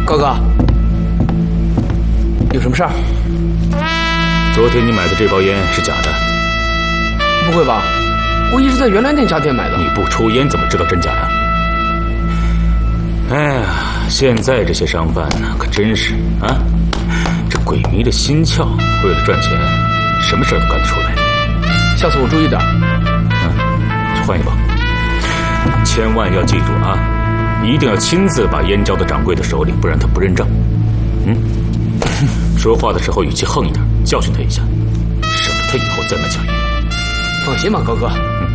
高哥，有什么事儿？ 昨天你买的这包烟是假的？ 不会吧？我一直在原来那家店买的。 你不抽烟怎么知道真假的？哎呀，现在这些商贩呢，可真是啊，这鬼迷了心窍，为了赚钱，什么事都干得出来。 下次我注意点。 去换一包。千万要记住啊，一定要亲自把烟交到掌柜的手里，不然他不认账。说话的时候语气横一点，教训他一下，省得他以后再卖假烟。 放心吧，高哥。